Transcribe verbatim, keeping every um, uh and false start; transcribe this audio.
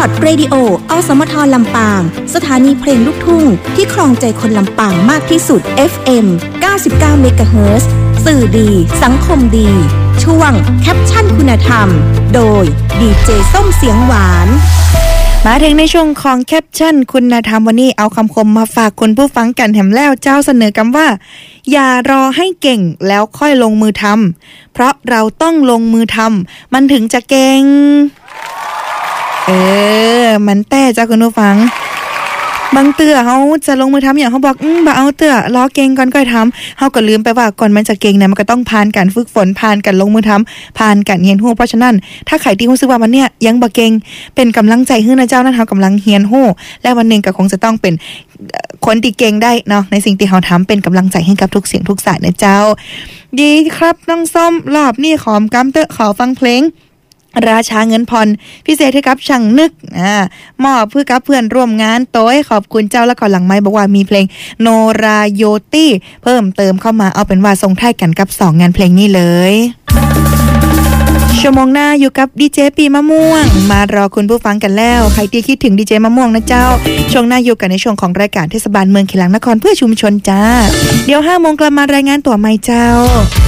ดเรดิโออสมทลำปางสถานีเพลงลูกทุ่งที่ครองใจคนลำปางมากที่สุด เอฟ เอ็ม เก้าสิบเก้า เมกะเฮิรตซ์ สื่อดีสังคมดีช่วงแคปชั่นคุณธรรมโดยดีเจส้มเสียงหวานมาถึงในช่วงของแคปชั่นคุณธรรมวันนี้เอาคำคมมาฝากคุณผู้ฟังกันแถมแล้วเจ้าเสนอกำว่าอย่ารอให้เก่งแล้วค่อยลงมือทำเพราะเราต้องลงมือทำมันถึงจะเก่งเออมันแต่เจ้าคุณผู้ฟังบางเตื้อเขาจะลงมือทำอย่างเขาบอกอืมบ่เอาเตื้อรอเก่งก่อนค่อยทำเขาก็ลืมไปว่าก่อนมันจะเก่งเนี่ยมันก็ต้องผ่านการฝึกฝนผ่านการลงมือทำผ่านการเรียนรู้เพราะฉะนั้นถ้าใครที่รู้สึกว่ามันเนี่ยยังบ่เก่งเป็นกำลังใจให้นะเจ้านั่นเขากำลังเรียนรู้และวันหนึ่งก็คงจะต้องเป็นคนที่เก่งได้เนาะในสิ่งที่เขาทำเป็นกำลังใจให้กับทุกเสียงทุกสายนะเจ้าดีครับน้องส้มรอบนี้ขอมกำเตอะขอฟังเพลงราชาเงินพรพิเศษให้กับช่างนึกอ่ามอบเพื่อกับเพื่อนร่วมงานโต้ยขอบคุณเจ้าแล้วก็หลังไม้บอกว่ามีเพลงโนราโยตี้เพิ่มเติมเข้ามาเอาเป็นว่าส่งท้ายกันกับสองงานเพลงนี้เลยชั่วโมงหน้าอยู่กับดีเจปีมะม่วงมารอคุณผู้ฟังกันแล้วใครที่คิดถึงดีเจมะม่วงนะเจ้าช่วงหน้าอยู่กันในช่วงของรายการเทศบาลเมืองเขลังนครเพื่อชุมชนจ้าเดี๋ยวห้าโมงกลับมารายงานตัวใหม่เจ้า